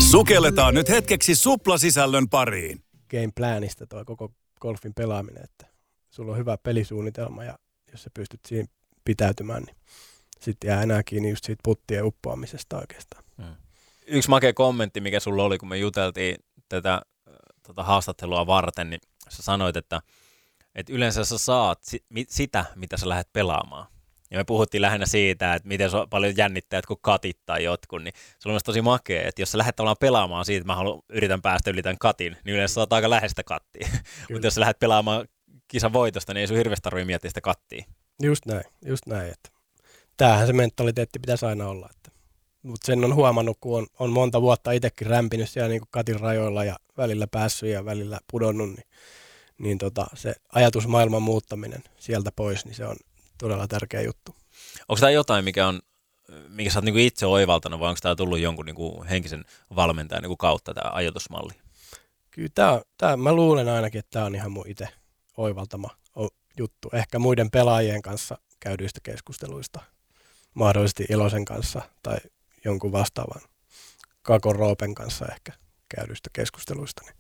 Sukelletaan nyt hetkeksi suplasisällön pariin. Game planista tuo koko golfin pelaaminen, että sulla on hyvä pelisuunnitelma ja jos sä pystyt siihen pitäytymään, niin sitten jää enää kiinni just siitä puttien uppoamisesta oikeastaan. Yksi makea kommentti, mikä sulla oli, kun me juteltiin tätä haastattelua varten, niin sä sanoit, että yleensä sä saat sitä, mitä sä lähdet pelaamaan. Ja me puhuttiin lähinnä siitä, että miten paljon jännittää jotkut katit tai jotkut, niin se on myös tosi makea, että jos sä lähdet pelaamaan siitä, että mä yritän päästä yli tämän katin, niin yleensä saat aika lähestä kattia. Mutta jos sä lähdet pelaamaan kisan voitosta, niin ei sun hirveästi tarvitse miettiä sitä kattia. Just näin. Että tämähän se mentaliteetti pitäisi aina olla. Mutta sen on huomannut, kun on monta vuotta itsekin rämpinyt siellä niin kuin katin rajoilla ja välillä päässyt ja välillä pudonnut, niin se ajatusmaailman muuttaminen sieltä pois, niin se on todella tärkeä juttu. Onko tämä jotain, mikä sä oot niinku itse oivaltanut, vai onko tämä tullut jonkun niinku henkisen valmentajan niinku kautta tämä ajatusmalli? Kyllä mä luulen ainakin, että tämä on ihan mun itse oivaltama juttu. Ehkä muiden pelaajien kanssa käydyistä keskusteluista, mahdollisesti Ilosen kanssa tai jonkun vastaavan Kakon Roopen kanssa ehkä käydyistä keskusteluista. Niin